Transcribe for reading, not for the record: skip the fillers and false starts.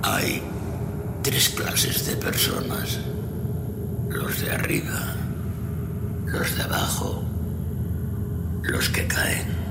Hay tres clases de personas. Los de arriba, los de abajo, los que caen.